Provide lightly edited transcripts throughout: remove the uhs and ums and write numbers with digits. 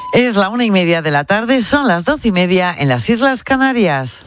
Es la 1:30 de la tarde, son las 12:30 en las Islas Canarias.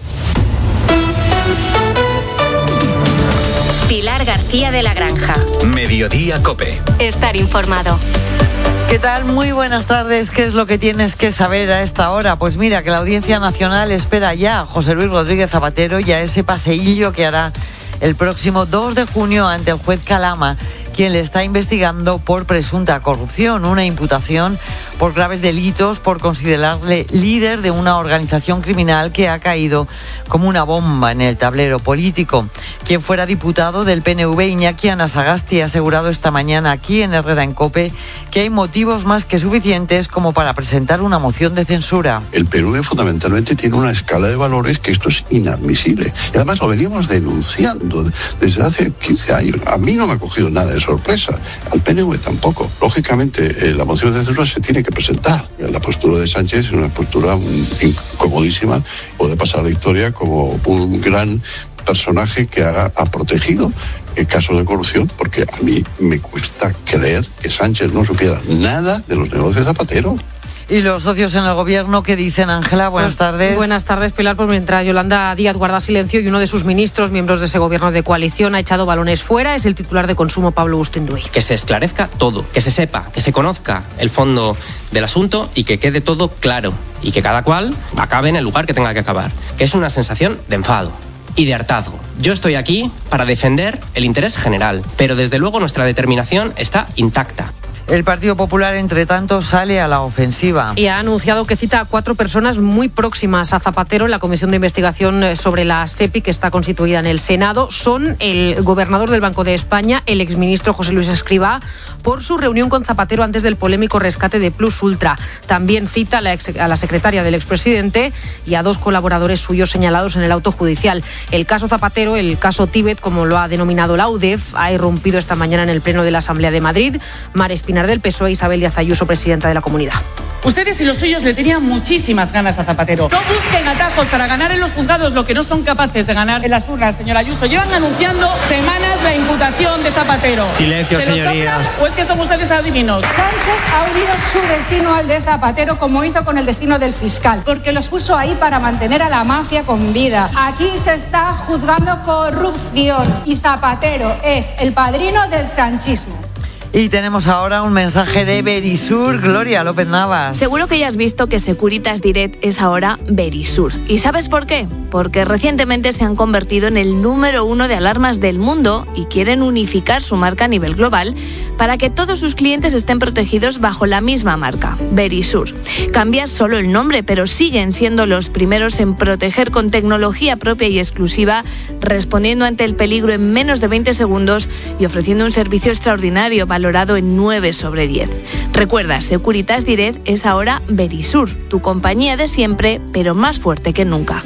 Pilar García de la Granja. Mediodía COPE. Estar informado. ¿Qué tal? Muy buenas tardes. ¿Qué es lo que tienes que saber a esta hora? Pues mira, que la Audiencia Nacional espera ya a José Luis Rodríguez Zapatero y a ese paseillo que hará el próximo 2 de junio ante el juez Calama, quien le está investigando por presunta corrupción, una imputación por graves delitos, por considerarle líder de una organización criminal que ha caído como una bomba en el tablero político. Quien fuera diputado del PNV, Iñaki Anasagasti, ha asegurado esta mañana aquí en Herrera en COPE que hay motivos más que suficientes como para presentar una moción de censura. El PNV fundamentalmente tiene una escala de valores que esto es inadmisible. Y además lo veníamos denunciando desde hace 15 años. A mí no me ha cogido nada de sorpresa, al PNV tampoco. Lógicamente, la moción de censura se tiene que presentar. La postura de Sánchez es una postura incomodísima. Puede pasar a la historia como un gran personaje que ha protegido el caso de corrupción, porque a mí me cuesta creer que Sánchez no supiera nada de los negocios de Zapatero. ¿Y los socios en el gobierno qué dicen, Ángela? Buenas tardes. Buenas tardes, Pilar. Pues mientras Yolanda Díaz guarda silencio y uno de sus ministros, miembros de ese gobierno de coalición, ha echado balones fuera, es el titular de Consumo, Pablo Bustinduy. Que se esclarezca todo, que se sepa, que se conozca el fondo del asunto y que quede todo claro y que cada cual acabe en el lugar que tenga que acabar, que es una sensación de enfado y de hartazgo. Yo estoy aquí para defender el interés general, pero desde luego nuestra determinación está intacta. El Partido Popular, entre tanto, sale a la ofensiva. Y ha anunciado que cita a 4 personas muy próximas a Zapatero en la comisión de investigación sobre la SEPI que está constituida en el Senado. Son el gobernador del Banco de España, el exministro José Luis Escrivá, por su reunión con Zapatero antes del polémico rescate de Plus Ultra. También cita a la secretaria del expresidente y a 2 colaboradores suyos señalados en el auto judicial. El caso Zapatero, el caso Tíbet, como lo ha denominado la UDEF, ha irrumpido esta mañana en el Pleno de la Asamblea de Madrid. Mar Espinar del PSOE, Isabel Díaz Ayuso, presidenta de la comunidad. Ustedes y los suyos le tenían muchísimas ganas a Zapatero. No busquen atajos para ganar en los juzgados lo que no son capaces de ganar en las urnas, señora Ayuso. Llevan anunciando semanas la imputación de Zapatero. Silencio, señorías. ¿O es que son ustedes adivinos? Sánchez ha unido su destino al de Zapatero como hizo con el destino del fiscal, porque los puso ahí para mantener a la mafia con vida. Aquí se está juzgando corrupción y Zapatero es el padrino del sanchismo. Y tenemos ahora un mensaje de Verisur, Gloria López Navas. Seguro que ya has visto que Securitas Direct es ahora Verisur. ¿Y sabes por qué? Porque recientemente se han convertido en el número 1 de alarmas del mundo y quieren unificar su marca a nivel global para que todos sus clientes estén protegidos bajo la misma marca, Verisur. Cambia solo el nombre, pero siguen siendo los primeros en proteger con tecnología propia y exclusiva, respondiendo ante el peligro en menos de 20 segundos y ofreciendo un servicio extraordinario valorado en 9 sobre 10. Recuerda, Securitas Direct es ahora Verisur, tu compañía de siempre, pero más fuerte que nunca.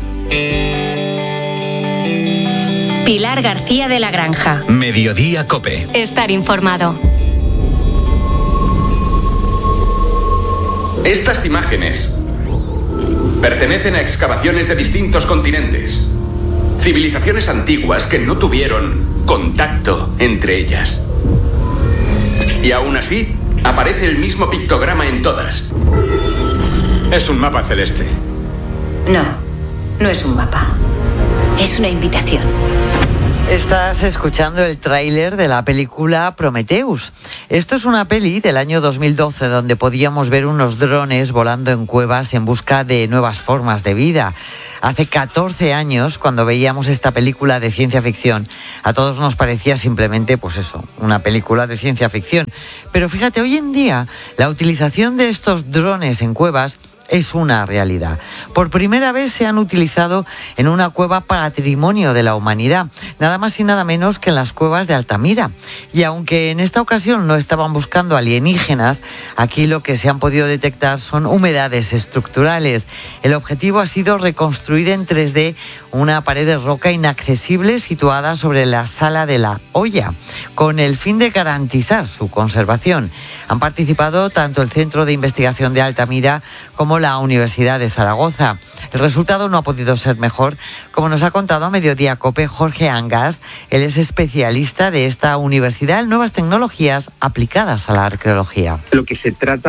Pilar García de la Granja. Mediodía COPE. Estar informado. Estas imágenes pertenecen a excavaciones de distintos continentes. Civilizaciones antiguas que no tuvieron contacto entre ellas. Y aún así, aparece el mismo pictograma en todas. Es un mapa celeste. No es un mapa. Es una invitación. Estás escuchando el tráiler de la película Prometheus. Esto es una peli del año 2012 donde podíamos ver unos drones volando en cuevas en busca de nuevas formas de vida. Hace 14 años, cuando veíamos esta película de ciencia ficción, a todos nos parecía simplemente, pues eso, una película de ciencia ficción. Pero fíjate, hoy en día, la utilización de estos drones en cuevas es una realidad. Por primera vez se han utilizado en una cueva patrimonio de la humanidad, nada más y nada menos que en las cuevas de Altamira. Y aunque en esta ocasión no estaban buscando alienígenas, aquí lo que se han podido detectar son humedades estructurales. El objetivo ha sido reconstruir en 3D una pared de roca inaccesible situada sobre la Sala de la Hoya, con el fin de garantizar su conservación. Han participado tanto el Centro de Investigación de Altamira como la Universidad de Zaragoza. El resultado no ha podido ser mejor, como nos ha contado a Mediodía COPE Jorge Angas. Él es especialista de esta universidad en nuevas tecnologías aplicadas a la arqueología. Lo que se trata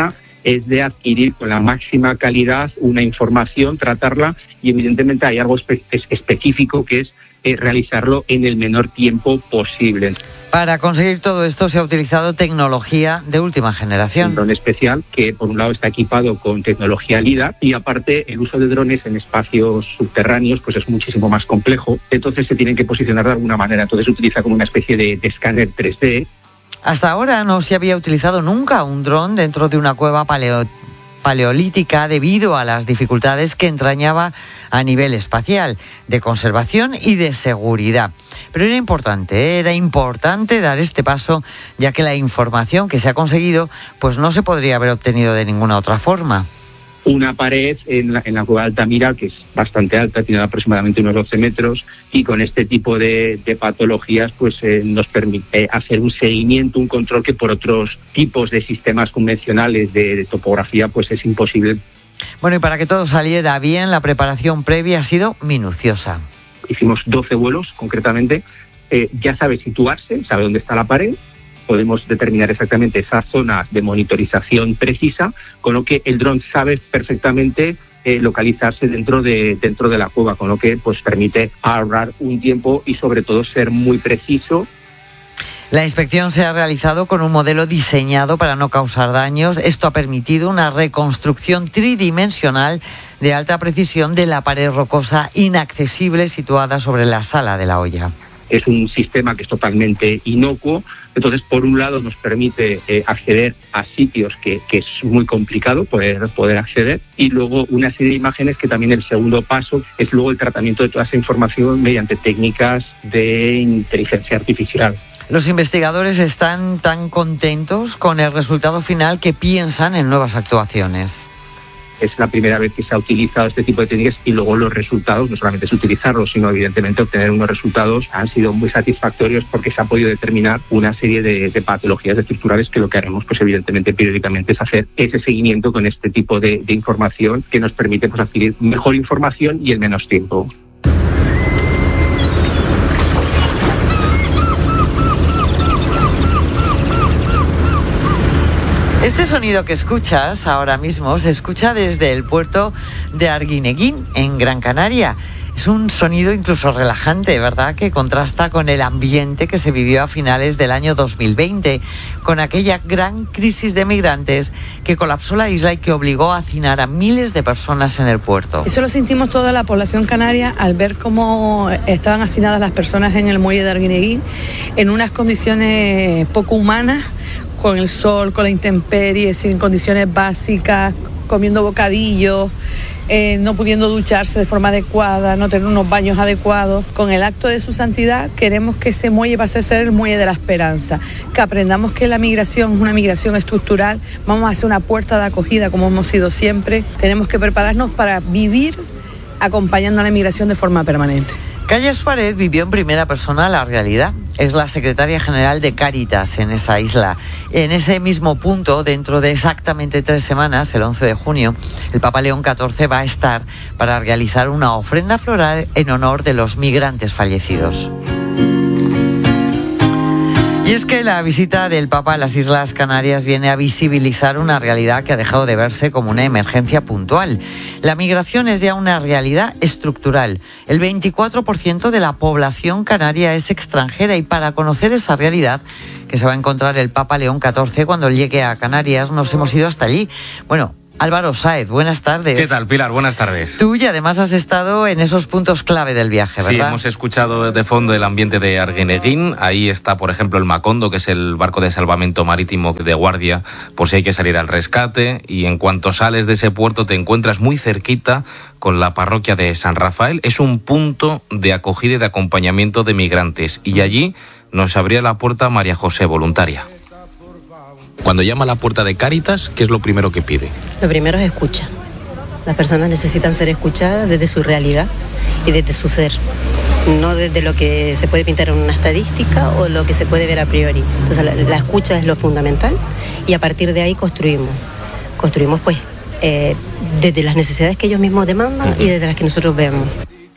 es de adquirir con la máxima calidad una información, tratarla, y evidentemente hay algo específico que es realizarlo en el menor tiempo posible. Para conseguir todo esto se ha utilizado tecnología de última generación. Un dron especial que por un lado está equipado con tecnología LIDAR y aparte el uso de drones en espacios subterráneos pues es muchísimo más complejo, entonces se tienen que posicionar de alguna manera, entonces se utiliza como una especie de escáner 3D. Hasta ahora no se había utilizado nunca un dron dentro de una cueva paleolítica debido a las dificultades que entrañaba a nivel espacial, de conservación y de seguridad. Pero era importante dar este paso, ya que la información que se ha conseguido pues no se podría haber obtenido de ninguna otra forma. Una pared en la cueva de Altamira, que es bastante alta, tiene aproximadamente unos 12 metros, y con este tipo de patologías pues nos permite hacer un seguimiento, un control que por otros tipos de sistemas convencionales de topografía pues es imposible. Bueno, y para que todo saliera bien, la preparación previa ha sido minuciosa. Hicimos 12 vuelos, concretamente. Ya sabe situarse, sabe dónde está la pared. Podemos determinar exactamente esa zona de monitorización precisa, con lo que el dron sabe perfectamente localizarse dentro de la cueva, con lo que pues permite ahorrar un tiempo y sobre todo ser muy preciso. La inspección se ha realizado con un modelo diseñado para no causar daños. Esto ha permitido una reconstrucción tridimensional de alta precisión de la pared rocosa inaccesible situada sobre la Sala de la Olla. Es un sistema que es totalmente inocuo, entonces por un lado nos permite acceder a sitios que es muy complicado poder acceder, y luego una serie de imágenes que también el segundo paso es luego el tratamiento de toda esa información mediante técnicas de inteligencia artificial. Los investigadores están tan contentos con el resultado final que piensan en nuevas actuaciones. Es la primera vez que se ha utilizado este tipo de técnicas y luego los resultados, no solamente es utilizarlos, sino evidentemente obtener unos resultados han sido muy satisfactorios porque se ha podido determinar una serie de patologías estructurales que lo que haremos pues evidentemente periódicamente es hacer ese seguimiento con este tipo de información que nos permite pues adquirir mejor información y en menos tiempo. Este sonido que escuchas ahora mismo se escucha desde el puerto de Arguineguín, en Gran Canaria. Es un sonido incluso relajante, ¿verdad?, que contrasta con el ambiente que se vivió a finales del año 2020, con aquella gran crisis de migrantes que colapsó la isla y que obligó a hacinar a miles de personas en el puerto. Eso lo sentimos toda la población canaria al ver cómo estaban hacinadas las personas en el muelle de Arguineguín en unas condiciones poco humanas, con el sol, con la intemperie, sin condiciones básicas, comiendo bocadillos, no pudiendo ducharse de forma adecuada, no tener unos baños adecuados. Con el acto de su santidad queremos que ese muelle pase a ser el muelle de la esperanza, que aprendamos que la migración es una migración estructural, vamos a ser una puerta de acogida como hemos sido siempre, tenemos que prepararnos para vivir acompañando a la migración de forma permanente. Calle Suárez vivió en primera persona la realidad. Es la secretaria general de Cáritas en esa isla. En ese mismo punto, dentro de exactamente 3 semanas, el 11 de junio, el Papa León XIV va a estar para realizar una ofrenda floral en honor de los migrantes fallecidos. Y es que la visita del Papa a las Islas Canarias viene a visibilizar una realidad que ha dejado de verse como una emergencia puntual. La migración es ya una realidad estructural. El 24% de la población canaria es extranjera y para conocer esa realidad que se va a encontrar el Papa León XIV cuando llegue a Canarias, nos hemos ido hasta allí. Bueno, Álvaro Sáez, buenas tardes. ¿Qué tal, Pilar? Buenas tardes. Tú y además has estado en esos puntos clave del viaje, ¿verdad? Sí, hemos escuchado de fondo el ambiente de Arguineguín. Ahí está, por ejemplo, el Macondo, que es el barco de salvamento marítimo de guardia, por si hay que salir al rescate. Y en cuanto sales de ese puerto te encuentras muy cerquita con la parroquia de San Rafael. Es un punto de acogida y de acompañamiento de migrantes. Y allí nos abría la puerta María José, voluntaria. Cuando llama a la puerta de Cáritas, ¿qué es lo primero que pide? Lo primero es escucha. Las personas necesitan ser escuchadas desde su realidad y desde su ser, no desde lo que se puede pintar en una estadística o lo que se puede ver a priori. Entonces la escucha es lo fundamental y a partir de ahí construimos pues desde las necesidades que ellos mismos demandan y desde las que nosotros vemos.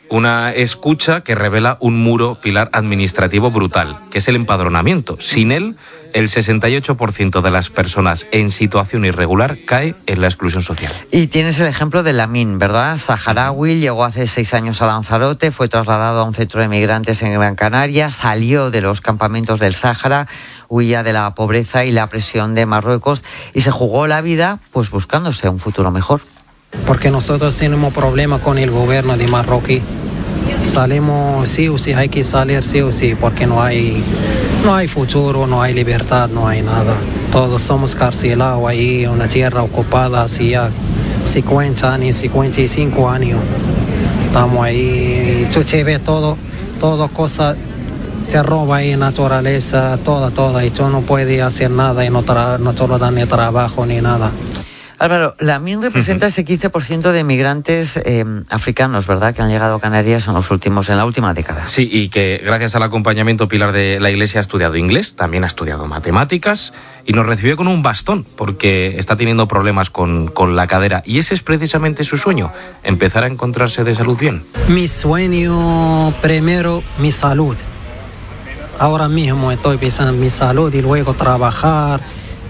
Una escucha que revela un muro, Pilar, administrativo brutal, que es el empadronamiento. Sin él, el 68% de las personas en situación irregular cae en la exclusión social. Y tienes el ejemplo de Lamin, ¿verdad? Saharaui, llegó hace 6 años a Lanzarote, fue trasladado a un centro de migrantes en Gran Canaria, salió de los campamentos del Sáhara, huía de la pobreza y la presión de Marruecos y se jugó la vida pues buscándose un futuro mejor. Porque nosotros tenemos problemas con el gobierno de Marruecos. Salimos sí o sí, hay que salir sí o sí, porque no hay futuro, no hay libertad, no hay nada. Todos somos carcelados ahí en una tierra ocupada hace ya 50 años, 55 años. Estamos ahí, tú te ves todo cosas, te roba ahí naturaleza, toda, y tú no puedes hacer nada y no te lo dan ni trabajo ni nada. Álvaro, Lamin representa ese 15% de migrantes africanos, ¿verdad?, que han llegado a Canarias en la última década. Sí, y que gracias al acompañamiento, Pilar, de la Iglesia ha estudiado inglés, también ha estudiado matemáticas y nos recibió con un bastón porque está teniendo problemas con la cadera. Y ese es precisamente su sueño, empezar a encontrarse de salud bien. Mi sueño primero, mi salud. Ahora mismo estoy pensando en mi salud y luego trabajar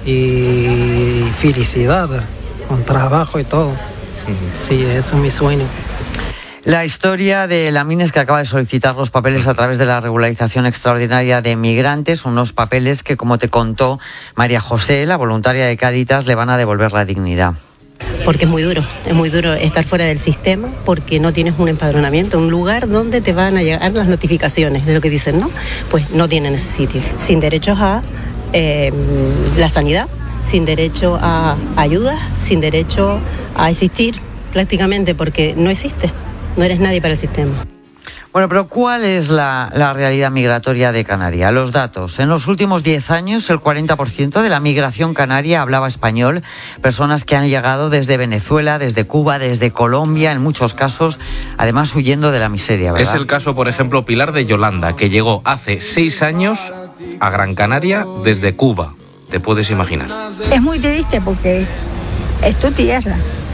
y felicidad, con trabajo y todo. Sí, eso es mi sueño. La historia de Lamin es que acaba de solicitar los papeles a través de la regularización extraordinaria de migrantes, unos papeles que, como te contó María José, la voluntaria de Cáritas, le van a devolver la dignidad. Porque es muy duro estar fuera del sistema porque no tienes un empadronamiento, un lugar donde te van a llegar las notificaciones de lo que dicen, ¿no? Pues no tienen ese sitio. Sin derechos a la sanidad, sin derecho a ayudas, sin derecho a existir prácticamente porque no existe, no eres nadie para el sistema. Bueno, pero ¿cuál es la realidad migratoria de Canarias? Los datos. En los últimos 10 años, el 40% de la migración canaria hablaba español. Personas que han llegado desde Venezuela, desde Cuba, desde Colombia, en muchos casos, además huyendo de la miseria, ¿verdad? Es el caso, por ejemplo, Pilar, de Yolanda, que llegó hace 6 años a Gran Canaria desde Cuba. ¿Te puedes imaginar? Es muy triste porque es tu tierra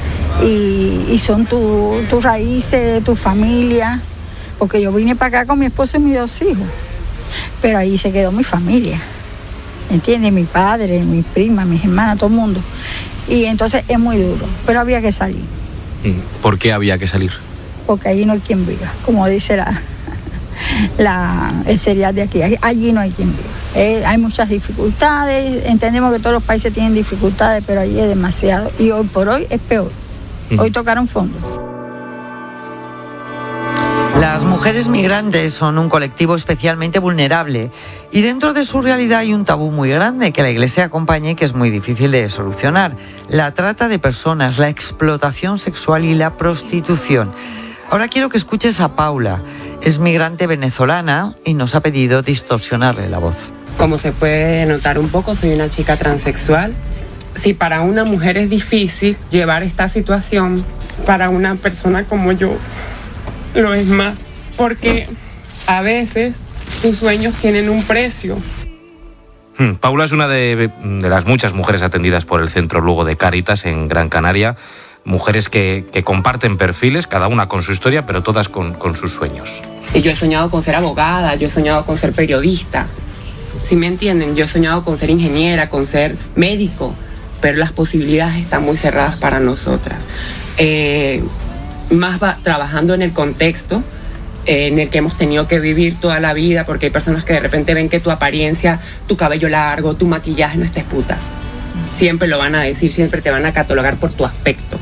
y son tus raíces, tu familia. Porque yo vine para acá con mi esposo y mis 2 hijos, pero ahí se quedó mi familia, ¿entiendes? Mi padre, mis primas, mis hermanas, todo el mundo. Y entonces es muy duro, pero había que salir. ¿Por qué había que salir? Porque allí no hay quien viva, como dice el serial de aquí, allí no hay quien viva. Hay muchas dificultades, entendemos que todos los países tienen dificultades, pero allí es demasiado. Y hoy por hoy es peor. Hoy tocaron fondo. Las mujeres migrantes son un colectivo especialmente vulnerable y dentro de su realidad hay un tabú muy grande que la Iglesia acompaña y que es muy difícil de solucionar. La trata de personas, la explotación sexual y la prostitución. Ahora quiero que escuches a Paula. Es migrante venezolana y nos ha pedido distorsionarle la voz. Como se puede notar un poco, soy una chica transexual. Si para una mujer es difícil llevar esta situación, para una persona como yo lo es más, porque a veces tus sueños tienen un precio. Paula es una de las muchas mujeres atendidas por el Centro Lugo de Cáritas en Gran Canaria, mujeres que comparten perfiles, cada una con su historia, pero todas con sus sueños. Sí, yo he soñado con ser abogada, yo he soñado con ser periodista, ¿sí me entienden? Yo he soñado con ser ingeniera, con ser médico, pero las posibilidades están muy cerradas para nosotras. Más trabajando en el contexto en el que hemos tenido que vivir toda la vida, porque hay personas que de repente ven que tu apariencia, tu cabello largo, tu maquillaje no estés puta. Siempre lo van a decir, siempre te van a catalogar por tu aspecto.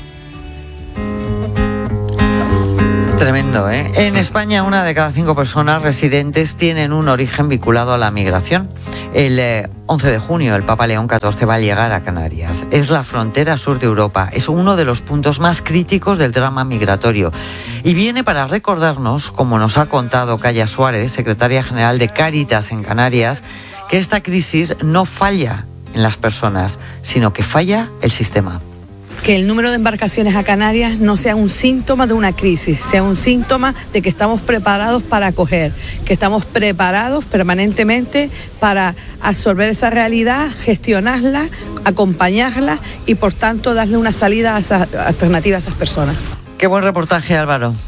Tremendo, ¿eh? En España, 1 de cada 5 personas residentes tienen un origen vinculado a la migración. El 11 de junio el Papa León XIV va a llegar a Canarias. Es la frontera sur de Europa. Es uno de los puntos más críticos del drama migratorio. Y viene para recordarnos, como nos ha contado Calla Suárez, secretaria general de Cáritas en Canarias, que esta crisis no falla en las personas, sino que falla el sistema. Que el número de embarcaciones a Canarias no sea un síntoma de una crisis, sea un síntoma de que estamos preparados para acoger, que estamos preparados permanentemente para absorber esa realidad, gestionarla, acompañarla y por tanto darle una salida alternativa a esas personas. Qué buen reportaje, Álvaro.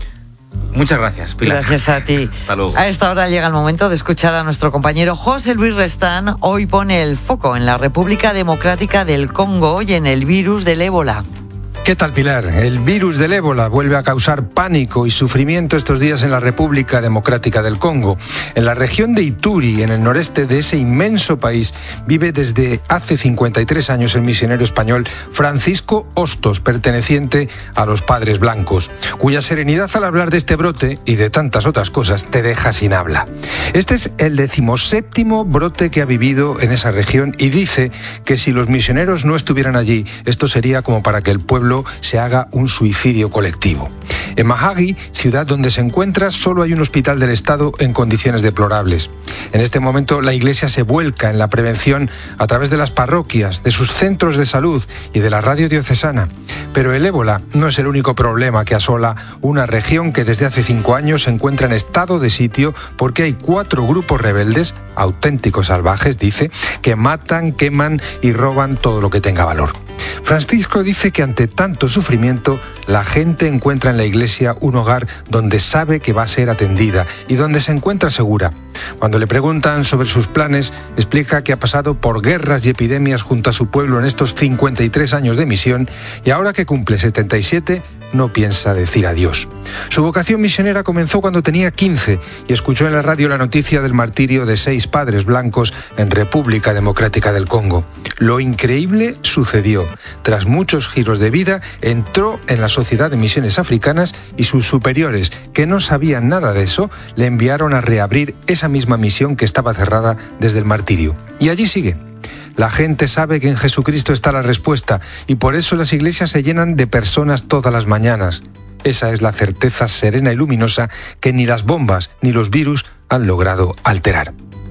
Muchas gracias, Pilar. Gracias a ti. Hasta luego. A esta hora llega el momento de escuchar a nuestro compañero José Luis Restán. Hoy pone el foco en la República Democrática del Congo y en el virus del ébola. ¿Qué tal, Pilar? El virus del ébola vuelve a causar pánico y sufrimiento estos días en la República Democrática del Congo. En la región de Ituri, en el noreste de ese inmenso país, vive desde hace 53 años el misionero español Francisco Hostos, perteneciente a los Padres Blancos, cuya serenidad al hablar de este brote y de tantas otras cosas te deja sin habla. Este es el 17º brote que ha vivido en esa región y dice que si los misioneros no estuvieran allí, esto sería como para que el pueblo se haga un suicidio colectivo. En Mahagi, ciudad donde se encuentra, solo hay un hospital del Estado en condiciones deplorables. En este momento la Iglesia se vuelca en la prevención a través de las parroquias, de sus centros de salud y de la radio diocesana. Pero el ébola no es el único problema que asola una región que desde hace 5 años se encuentra en estado de sitio porque hay 4 grupos rebeldes, auténticos salvajes, dice, que matan, queman y roban todo lo que tenga valor. Francisco dice que ante tanto sufrimiento, la gente encuentra en la iglesia un hogar donde sabe que va a ser atendida y donde se encuentra segura. Cuando le preguntan sobre sus planes, explica que ha pasado por guerras y epidemias junto a su pueblo en estos 53 años de misión y ahora que cumple 77, no piensa decir adiós. Su vocación misionera comenzó cuando tenía 15 y escuchó en la radio la noticia del martirio de 6 padres blancos en República Democrática del Congo. Lo increíble sucedió. Tras muchos giros de vida, entró en la Sociedad de Misiones Africanas y sus superiores, que no sabían nada de eso, le enviaron a reabrir esa misma misión que estaba cerrada desde el martirio. Y allí sigue. La gente sabe que en Jesucristo está la respuesta y por eso las iglesias se llenan de personas todas las mañanas. Esa es la certeza serena y luminosa que ni las bombas ni los virus han logrado alterar.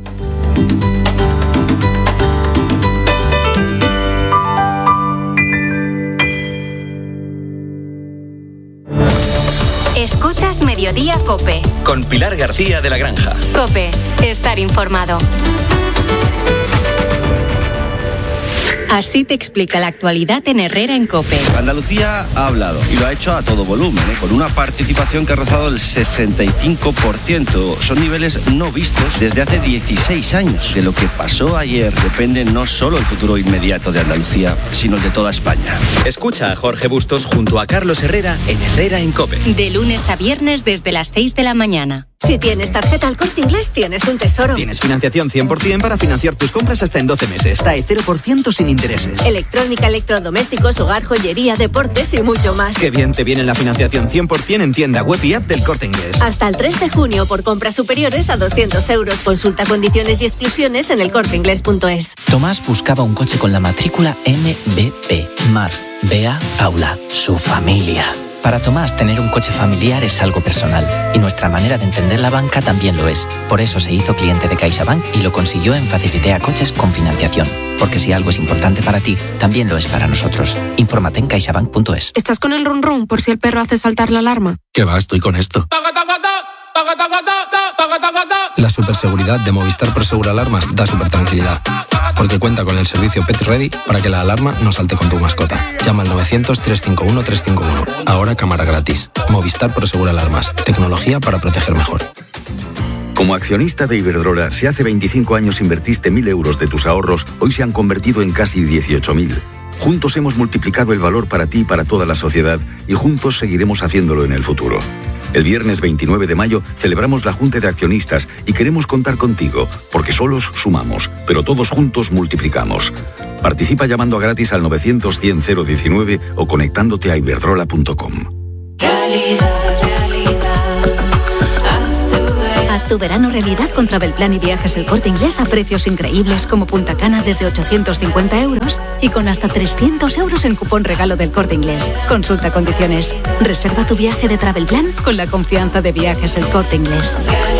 Escuchas Mediodía COPE. Con Pilar García de la Granja. COPE, estar informado. Así te explica la actualidad en Herrera en COPE. Andalucía ha hablado y lo ha hecho a todo volumen, con una participación que ha rozado el 65%. Son niveles no vistos desde hace 16 años. De lo que pasó ayer depende no solo el futuro inmediato de Andalucía, sino el de toda España. Escucha a Jorge Bustos junto a Carlos Herrera en Herrera en COPE. De lunes a viernes desde las 6 de la mañana. Si tienes tarjeta El Corte Inglés, tienes un tesoro. Tienes financiación 100% para financiar tus compras hasta en 12 meses. TAE 0% sin intereses. Electrónica, electrodomésticos, hogar, joyería, deportes y mucho más. Qué bien te viene la financiación 100% en tienda web y app del Corte Inglés. Hasta el 3 de junio por compras superiores a 200 euros. Consulta condiciones y exclusiones en elcorteinglés.es. Tomás buscaba un coche con la matrícula MBP. Mar, Bea, Paula, su familia. Para Tomás, tener un coche familiar es algo personal y nuestra manera de entender la banca también lo es. Por eso se hizo cliente de CaixaBank y lo consiguió en Facilitea Coches con financiación. Porque si algo es importante para ti, también lo es para nosotros. Infórmate en caixabank.es. ¿Estás con el run run por si el perro hace saltar la alarma? ¿Qué va? Estoy con esto. La superseguridad de Movistar Prosegur Alarmas da super tranquilidad, porque cuenta con el servicio Pet Ready para que la alarma no salte con tu mascota. Llama al 900-351-351. Ahora cámara gratis. Movistar Prosegur Alarmas. Tecnología para proteger mejor. Como accionista de Iberdrola, si hace 25 años invertiste 1.000 euros de tus ahorros, hoy se han convertido en casi 18.000. Juntos hemos multiplicado el valor para ti y para toda la sociedad y juntos seguiremos haciéndolo en el futuro. El viernes 29 de mayo celebramos la Junta de Accionistas y queremos contar contigo, porque solos sumamos, pero todos juntos multiplicamos. Participa llamando a gratis al 900-100-019 o conectándote a iberdrola.com. Haz tu verano realidad con Travelplan y Viajes El Corte Inglés a precios increíbles como Punta Cana desde 850 euros y con hasta 300 euros en cupón regalo del Corte Inglés. Consulta condiciones. Reserva tu viaje de Travelplan con la confianza de Viajes El Corte Inglés.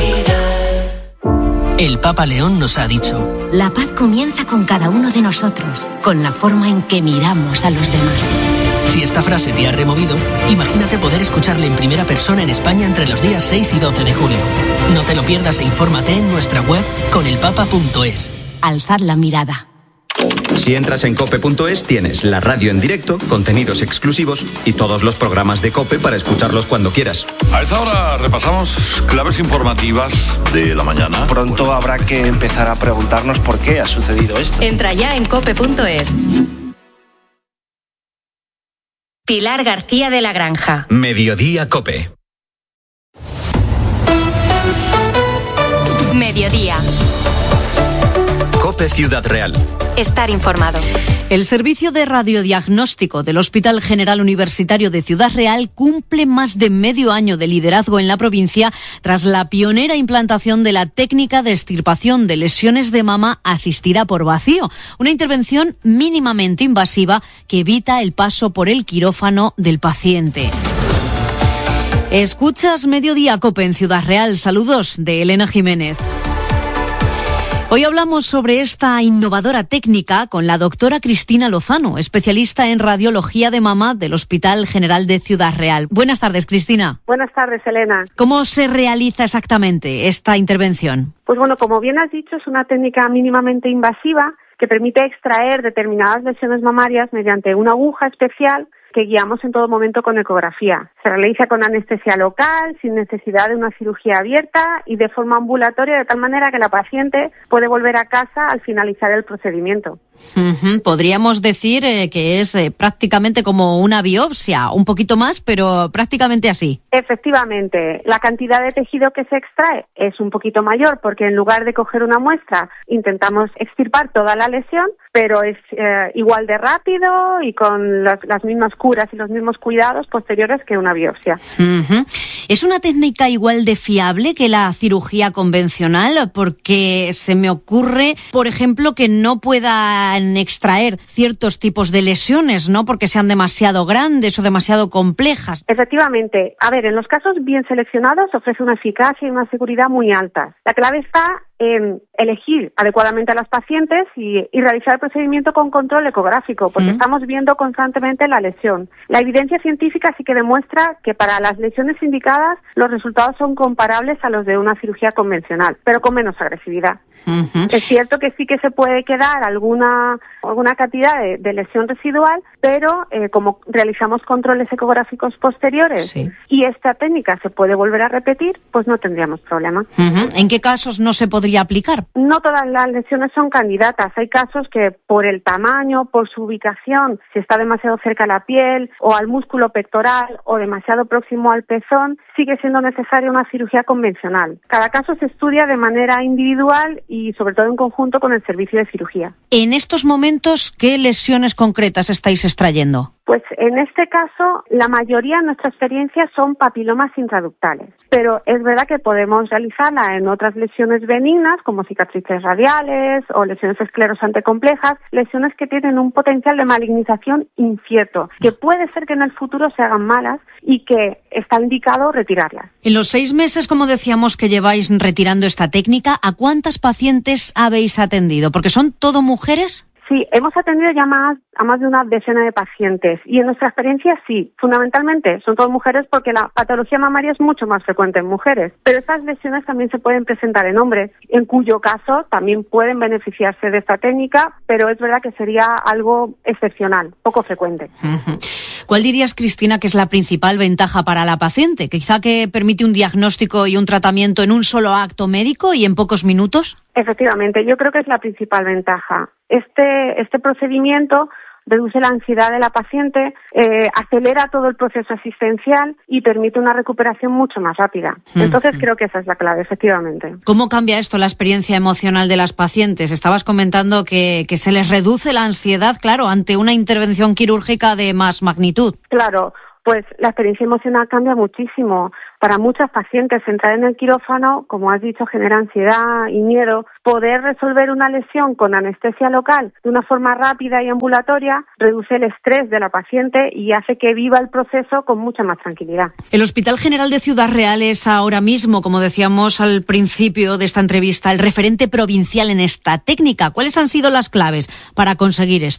El Papa León nos ha dicho: la paz comienza con cada uno de nosotros, con la forma en que miramos a los demás. Si esta frase te ha removido, imagínate poder escucharle en primera persona en España entre los días 6 y 12 de julio. No te lo pierdas e infórmate en nuestra web conelpapa.es. Alzad la mirada. Si entras en cope.es tienes la radio en directo, contenidos exclusivos y todos los programas de COPE para escucharlos cuando quieras. A esta hora repasamos claves informativas de la mañana. Pronto habrá que empezar a preguntarnos por qué ha sucedido esto. Entra ya en cope.es. Pilar García de la Granja. Mediodía COPE. Mediodía. COPE Ciudad Real. Estar informado. El servicio de radiodiagnóstico del Hospital General Universitario de Ciudad Real cumple más de medio año de liderazgo en la provincia tras la pionera implantación de la técnica de extirpación de lesiones de mama asistida por vacío, una intervención mínimamente invasiva que evita el paso por el quirófano del paciente. Escuchas Mediodía COPE en Ciudad Real. Saludos de Elena Jiménez. Hoy hablamos sobre esta innovadora técnica con la doctora Cristina Lozano, especialista en radiología de mama del Hospital General de Ciudad Real. Buenas tardes, Cristina. Buenas tardes, Elena. ¿Cómo se realiza exactamente esta intervención? Pues bueno, como bien has dicho, es una técnica mínimamente invasiva que permite extraer determinadas lesiones mamarias mediante una aguja especial que guiamos en todo momento con ecografía. Se realiza con anestesia local, sin necesidad de una cirugía abierta y de forma ambulatoria, de tal manera que la paciente puede volver a casa al finalizar el procedimiento. Podríamos decir que es prácticamente como una biopsia, un poquito más, pero prácticamente así. Efectivamente, la cantidad de tejido que se extrae es un poquito mayor porque en lugar de coger una muestra intentamos extirpar toda la lesión, pero es igual de rápido y con las mismas curas y los mismos cuidados posteriores que una biopsia. ¿Es una técnica igual de fiable que la cirugía convencional? Porque se me ocurre, por ejemplo, que no puedan extraer ciertos tipos de lesiones, ¿no? Porque sean demasiado grandes o demasiado complejas. Efectivamente. A ver, en los casos bien seleccionados ofrece una eficacia y una seguridad muy altas. La clave está en elegir adecuadamente a las pacientes y realizar el procedimiento con control ecográfico, porque estamos viendo constantemente la lesión. La evidencia científica sí que demuestra que para las lesiones indicadas los resultados son comparables a los de una cirugía convencional, pero con menos agresividad. Es cierto que sí que se puede quedar alguna cantidad de lesión residual, pero como realizamos controles ecográficos posteriores y esta técnica se puede volver a repetir, pues no tendríamos problema. ¿En qué casos no se podría aplicar? No todas las lesiones son candidatas. Hay casos que por el tamaño, por su ubicación, si está demasiado cerca a la piel o al músculo pectoral o demasiado próximo al pezón, sigue siendo necesaria una cirugía convencional. Cada caso se estudia de manera individual y sobre todo en conjunto con el servicio de cirugía. En estos momentos, ¿qué lesiones concretas estáis extrayendo? Pues en este caso, la mayoría en nuestra experiencia son papilomas intraductales, pero es verdad que podemos realizarla en otras lesiones benignas, como cicatrices radiales o lesiones esclerosante complejas, lesiones que tienen un potencial de malignización incierto, que puede ser que en el futuro se hagan malas y que está indicado retirarlas. En los 6 meses, como decíamos, que lleváis retirando esta técnica, ¿a cuántas pacientes habéis atendido? Porque son todo mujeres. Sí, hemos atendido ya a más de una decena de pacientes y en nuestra experiencia sí, fundamentalmente son todas mujeres porque la patología mamaria es mucho más frecuente en mujeres, pero estas lesiones también se pueden presentar en hombres, en cuyo caso también pueden beneficiarse de esta técnica, pero es verdad que sería algo excepcional, poco frecuente. ¿Cuál dirías, Cristina, que es la principal ventaja para la paciente? ¿Quizá que permite un diagnóstico y un tratamiento en un solo acto médico y en pocos minutos? Efectivamente, yo creo que es la principal ventaja. Este procedimiento reduce la ansiedad de la paciente, acelera todo el proceso asistencial y permite una recuperación mucho más rápida. Entonces creo que esa es la clave, efectivamente. ¿Cómo cambia esto la experiencia emocional de las pacientes? Estabas comentando que se les reduce la ansiedad, claro, ante una intervención quirúrgica de más magnitud. Claro. Pues la experiencia emocional cambia muchísimo. Para muchas pacientes entrar en el quirófano, como has dicho, genera ansiedad y miedo. Poder resolver una lesión con anestesia local de una forma rápida y ambulatoria reduce el estrés de la paciente y hace que viva el proceso con mucha más tranquilidad. El Hospital General de Ciudad Real es ahora mismo, como decíamos al principio de esta entrevista, el referente provincial en esta técnica. ¿Cuáles han sido las claves para conseguir esto?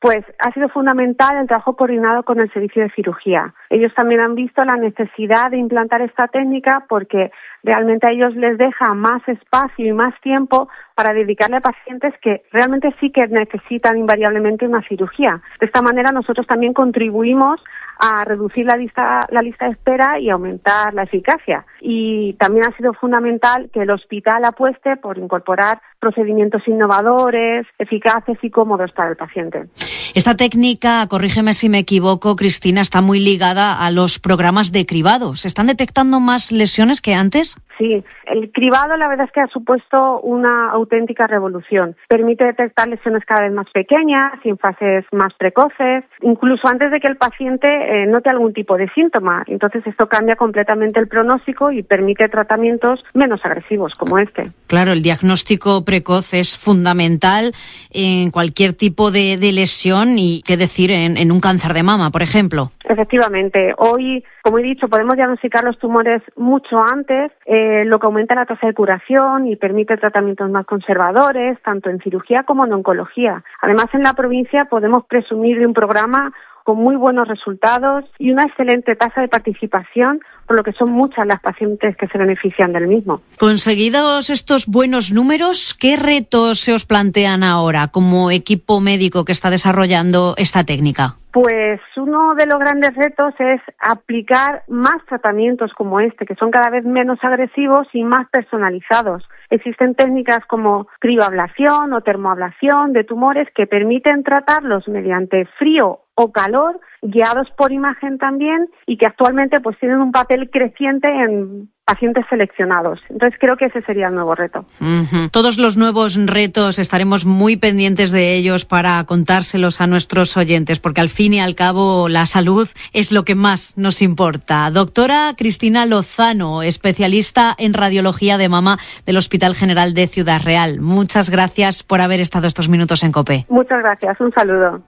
Pues ha sido fundamental el trabajo coordinado con el servicio de cirugía. Ellos también han visto la necesidad de implantar esta técnica porque realmente a ellos les deja más espacio y más tiempo para dedicarle a pacientes que realmente sí que necesitan invariablemente una cirugía. De esta manera nosotros también contribuimos a reducir la lista de espera y aumentar la eficacia. Y también ha sido fundamental que el hospital apueste por incorporar procedimientos innovadores, eficaces y cómodos para el paciente. Esta técnica, corrígeme si me equivoco, Cristina, está muy ligada a los programas de cribado. ¿Se están detectando más lesiones que antes? Sí, el cribado la verdad es que ha supuesto una auténtica revolución. Permite detectar lesiones cada vez más pequeñas y en fases más precoces, incluso antes de que el paciente note algún tipo de síntoma. Entonces esto cambia completamente el pronóstico y permite tratamientos menos agresivos como este. Claro, el diagnóstico precoz es fundamental en cualquier tipo de lesión y qué decir en un cáncer de mama, por ejemplo. Efectivamente, hoy, como he dicho, podemos diagnosticar los tumores mucho antes, lo que aumenta la tasa de curación y permite tratamientos más conservadores, tanto en cirugía como en oncología. Además, en la provincia podemos presumir de un programa con muy buenos resultados y una excelente tasa de participación, por lo que son muchas las pacientes que se benefician del mismo. Conseguidos estos buenos números, ¿qué retos se os plantean ahora como equipo médico que está desarrollando esta técnica? Pues uno de los grandes retos es aplicar más tratamientos como este, que son cada vez menos agresivos y más personalizados. Existen técnicas como crioablación o termoablación de tumores que permiten tratarlos mediante frío o calor, guiados por imagen también, y que actualmente pues tienen un papel creciente en pacientes seleccionados. Entonces creo que ese sería el nuevo reto. Todos los nuevos retos estaremos muy pendientes de ellos para contárselos a nuestros oyentes, porque al fin y al cabo la salud es lo que más nos importa. Doctora Cristina Lozano, especialista en radiología de mama del Hospital General de Ciudad Real. Muchas gracias por haber estado estos minutos en COPE. Muchas gracias, un saludo.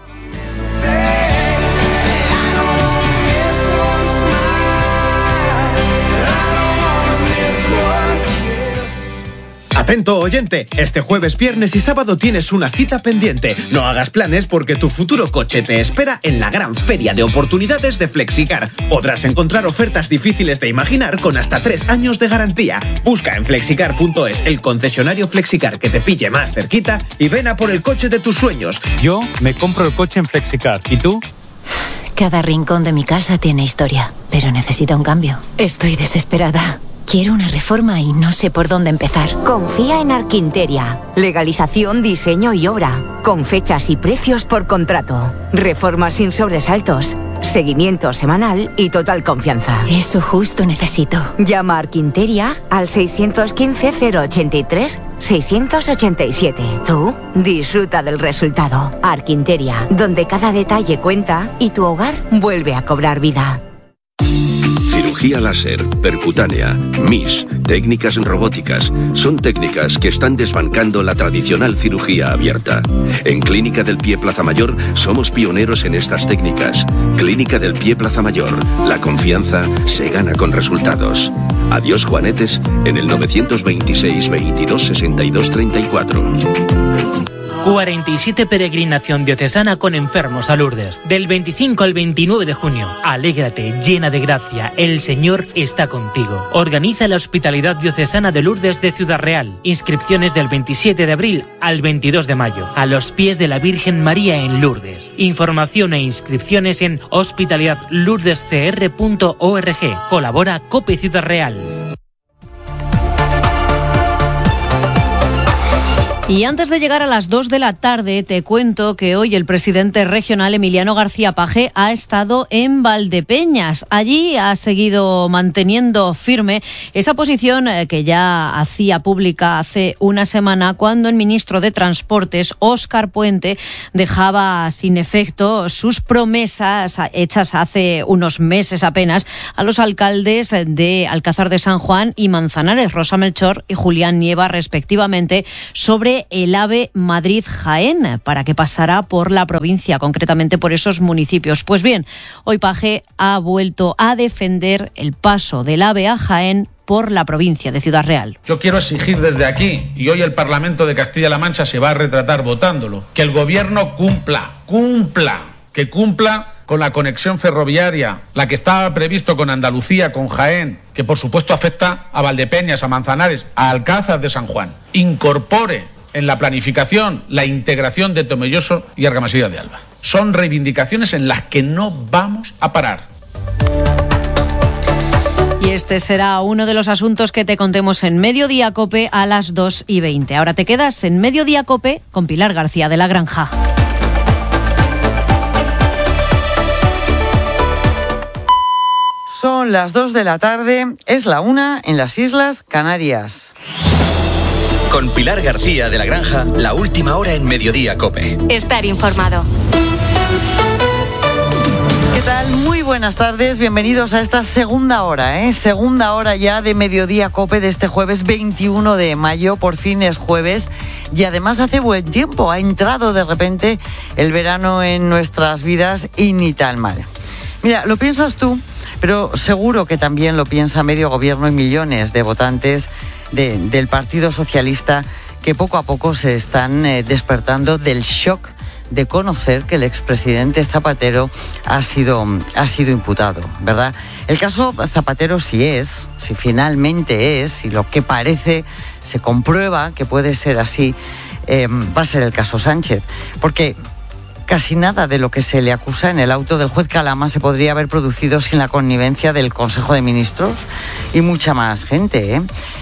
Atento oyente, este jueves, viernes y sábado tienes una cita pendiente. No hagas planes porque tu futuro coche te espera en la gran feria de oportunidades de Flexicar. Podrás encontrar ofertas difíciles de imaginar con hasta 3 años de garantía. Busca en flexicar.es el concesionario Flexicar que te pille más cerquita y ven a por el coche de tus sueños. Yo me compro el coche en Flexicar. ¿Y tú? Cada rincón de mi casa tiene historia, pero necesita un cambio. Estoy desesperada. Quiero una reforma y no sé por dónde empezar. Confía en Arquinteria. Legalización, diseño y obra. Con fechas y precios por contrato. Reformas sin sobresaltos. Seguimiento semanal y total confianza. Eso justo necesito. Llama a Arquinteria al 615-083-687. Tú disfruta del resultado. Arquinteria, donde cada detalle cuenta y tu hogar vuelve a cobrar vida. Cirugía láser, percutánea, MIS, técnicas robóticas, son técnicas que están desbancando la tradicional cirugía abierta. En Clínica del Pie Plaza Mayor somos pioneros en estas técnicas. Clínica del Pie Plaza Mayor, la confianza se gana con resultados. Adiós Juanetes en el 926 22 62 34. 47 peregrinación diocesana con enfermos a Lourdes. Del 25 al 29 de junio. Alégrate, llena de gracia, el Señor está contigo. Organiza la Hospitalidad Diocesana de Lourdes de Ciudad Real. Inscripciones del 27 de abril al 22 de mayo. A los pies de la Virgen María en Lourdes. Información e inscripciones en hospitalidadlourdescr.org. Colabora COPE Ciudad Real. Y antes de llegar a las 2 de la tarde, te cuento que hoy el presidente regional Emiliano García Paje ha estado en Valdepeñas. Allí ha seguido manteniendo firme esa posición que ya hacía pública hace una semana cuando el ministro de Transportes, Óscar Puente, dejaba sin efecto sus promesas hechas hace unos meses apenas a los alcaldes de Alcázar de San Juan y Manzanares, Rosa Melchor y Julián Nieva, respectivamente, sobre el AVE Madrid-Jaén para que pasara por la provincia, concretamente por esos municipios. Pues bien, hoy Paje ha vuelto a defender el paso del AVE a Jaén por la provincia de Ciudad Real. Yo quiero exigir desde aquí, y hoy el Parlamento de Castilla-La Mancha se va a retratar votándolo, que el Gobierno cumpla con la conexión ferroviaria, la que estaba previsto con Andalucía, con Jaén, que por supuesto afecta a Valdepeñas, a Manzanares, a Alcázar de San Juan. Incorpore en la planificación la integración de Tomelloso y Argamasilla de Alba. Son reivindicaciones en las que no vamos a parar. Y este será uno de los asuntos que te contemos en Mediodía COPE a las 2:20. Ahora te quedas en Mediodía COPE con Pilar García de la Granja. Son las 2 de la tarde, es la 1 en las Islas Canarias. Con Pilar García de la Granja, la última hora en Mediodía COPE. Estar informado. ¿Qué tal? Muy buenas tardes, bienvenidos a esta segunda hora, segunda hora ya de Mediodía COPE de este jueves 21 de mayo, por fin es jueves y además hace buen tiempo, ha entrado de repente el verano en nuestras vidas y ni tan mal. Mira, lo piensas tú, pero seguro que también lo piensa medio gobierno y millones de votantes del Partido Socialista que poco a poco se están despertando del shock de conocer que el expresidente Zapatero ha sido imputado, ¿verdad? El caso Zapatero si finalmente es, si lo que parece se comprueba que puede ser así, va a ser el caso Sánchez, porque casi nada de lo que se le acusa en el auto del juez Calama se podría haber producido sin la connivencia del Consejo de Ministros y mucha más gente,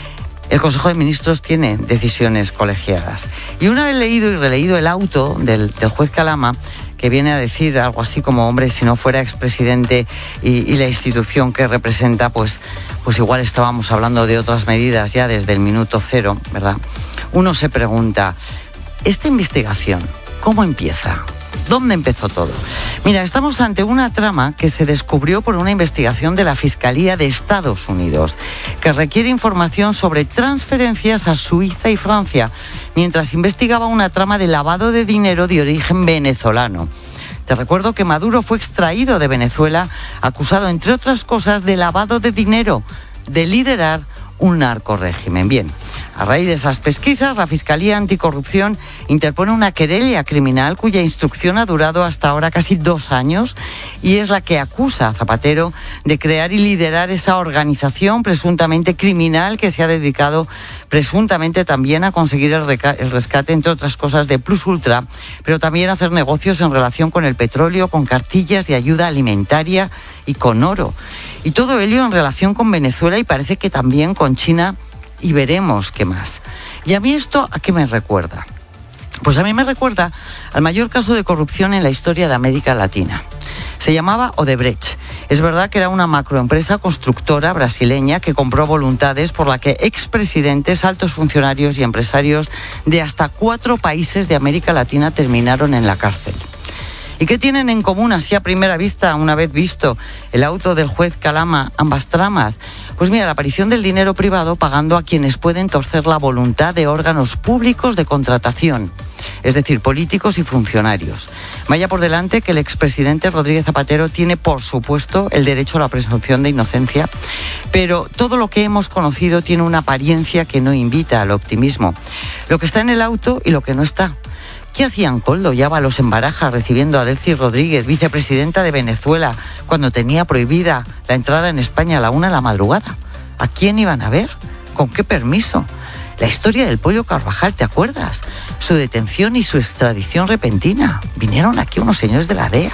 El Consejo de Ministros tiene decisiones colegiadas. Y una vez leído y releído el auto del juez Calama, que viene a decir algo así como, hombre, si no fuera expresidente y la institución que representa, pues igual estábamos hablando de otras medidas ya desde el minuto cero, ¿verdad? Uno se pregunta, ¿esta investigación cómo empieza? ¿Dónde empezó todo? Mira, estamos ante una trama que se descubrió por una investigación de la Fiscalía de Estados Unidos, que requiere información sobre transferencias a Suiza y Francia, mientras investigaba una trama de lavado de dinero de origen venezolano. Te recuerdo que Maduro fue extraído de Venezuela, acusado, entre otras cosas, de lavado de dinero, de liderar un narcorrégimen. Bien, a raíz de esas pesquisas, la Fiscalía Anticorrupción interpone una querella criminal cuya instrucción ha durado hasta ahora casi 2 años y es la que acusa a Zapatero de crear y liderar esa organización presuntamente criminal que se ha dedicado presuntamente también a conseguir el rescate, entre otras cosas, de Plus Ultra, pero también a hacer negocios en relación con el petróleo, con cartillas de ayuda alimentaria y con oro. Y todo ello en relación con Venezuela y parece que también con China, y veremos qué más. ¿Y a mí esto a qué me recuerda? Pues a mí me recuerda al mayor caso de corrupción en la historia de América Latina. Se llamaba Odebrecht. Es verdad que era una macroempresa constructora brasileña que compró voluntades por la que expresidentes, altos funcionarios y empresarios de hasta 4 países de América Latina terminaron en la cárcel. ¿Y qué tienen en común así a primera vista, una vez visto el auto del juez Calama, ambas tramas? Pues mira, la aparición del dinero privado pagando a quienes pueden torcer la voluntad de órganos públicos de contratación, es decir, políticos y funcionarios. Vaya por delante que el expresidente Rodríguez Zapatero tiene, por supuesto, el derecho a la presunción de inocencia, pero todo lo que hemos conocido tiene una apariencia que no invita al optimismo. Lo que está en el auto y lo que no está. ¿Qué hacían Koldo y Ábalos en Barajas recibiendo a Delcy Rodríguez, vicepresidenta de Venezuela, cuando tenía prohibida la entrada en España a la 1 de la madrugada? ¿A quién iban a ver? ¿Con qué permiso? La historia del Pollo Carvajal, ¿te acuerdas? Su detención y su extradición repentina. Vinieron aquí unos señores de la DEA.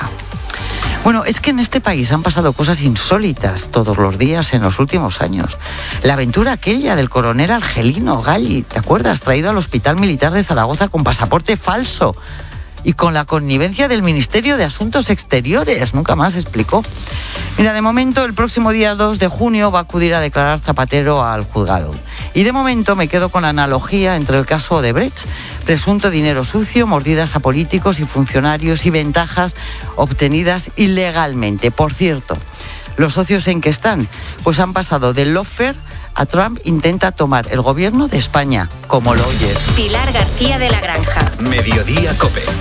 Bueno, es que en este país han pasado cosas insólitas todos los días en los últimos años. La aventura aquella del coronel Argelino Galli, ¿te acuerdas? Traído al Hospital Militar de Zaragoza con pasaporte falso y con la connivencia del Ministerio de Asuntos Exteriores. Nunca más explicó. Mira, de momento, el próximo día 2 de junio va a acudir a declarar Zapatero al juzgado. Y de momento me quedo con la analogía entre el caso Odebrecht, presunto dinero sucio, mordidas a políticos y funcionarios y ventajas obtenidas ilegalmente. Por cierto, los socios en que están, pues han pasado del lawfare a Trump intenta tomar el gobierno de España, como lo oyes. Pilar García de la Granja. Mediodía COPE.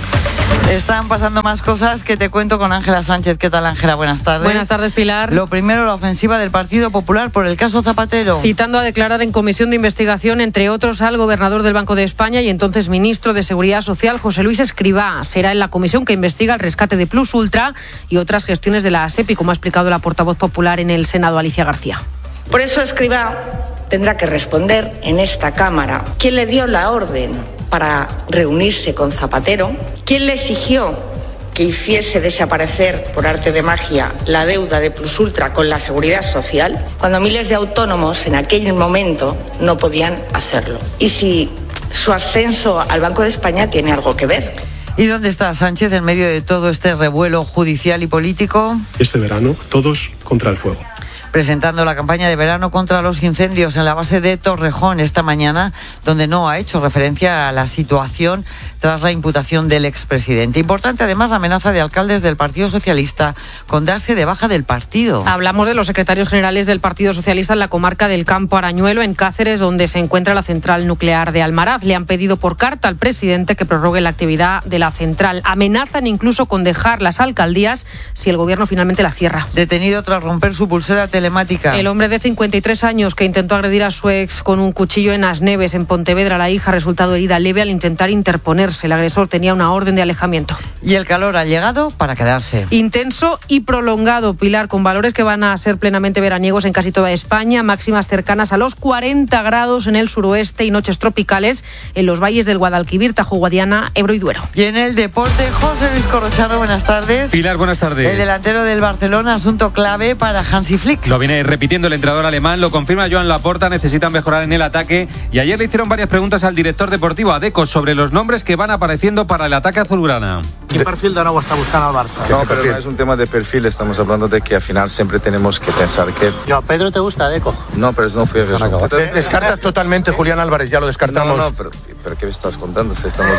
Están pasando más cosas que te cuento con Ángela Sánchez. ¿Qué tal, Ángela? Buenas tardes. Buenas tardes, Pilar. Lo primero, la ofensiva del Partido Popular por el caso Zapatero. Citando a declarar en comisión de investigación, entre otros, al gobernador del Banco de España y entonces ministro de Seguridad Social, José Luis Escrivá. Será en la comisión que investiga el rescate de Plus Ultra y otras gestiones de la SEPI, como ha explicado la portavoz popular en el Senado, Alicia García. Por eso Escrivá tendrá que responder en esta Cámara quién le dio la orden para reunirse con Zapatero, quién le exigió que hiciese desaparecer por arte de magia la deuda de Plus Ultra con la Seguridad Social, cuando miles de autónomos en aquel momento no podían hacerlo. Y si su ascenso al Banco de España tiene algo que ver. ¿Y dónde está Sánchez en medio de todo este revuelo judicial y político? Este verano, todos contra el fuego. Presentando la campaña de verano contra los incendios en la base de Torrejón esta mañana, donde no ha hecho referencia a la situación tras la imputación del expresidente. Importante además la amenaza de alcaldes del Partido Socialista con darse de baja del partido. Hablamos de los secretarios generales del Partido Socialista en la comarca del Campo Arañuelo, en Cáceres, donde se encuentra la central nuclear de Almaraz. Le han pedido por carta al presidente que prorrogue la actividad de la central. Amenazan incluso con dejar las alcaldías si el gobierno finalmente la cierra. Detenido tras romper su pulsera telemática. El hombre de 53 años que intentó agredir a su ex con un cuchillo en Asneves, en Pontevedra, la hija ha resultado herida leve al intentar interponerse. El agresor tenía una orden de alejamiento. Y el calor ha llegado para quedarse. Intenso y prolongado, Pilar, con valores que van a ser plenamente veraniegos en casi toda España, máximas cercanas a los 40 grados en el suroeste y noches tropicales en los valles del Guadalquivir, Tajo, Guadiana, Ebro y Duero. Y en el deporte, José Luis Corrochano, buenas tardes. Pilar, buenas tardes. El delantero del Barcelona, asunto clave para Hansi Flick. Lo viene repitiendo el entrenador alemán, lo confirma Joan Laporta, necesitan mejorar en el ataque y ayer le hicieron varias preguntas al director deportivo, a Deco, sobre los nombres que van apareciendo para el ataque azulgrana. ¿Qué perfil de nuevo está buscando al Barça? No, pero no es un tema de perfil, estamos hablando de que al final siempre tenemos que pensar que... ¿A Pedro te gusta, Deco? No, pero no fue eso. ¿Descartas totalmente Julián Álvarez? Ya lo descartamos. No, pero ¿qué me estás contando? Si estamos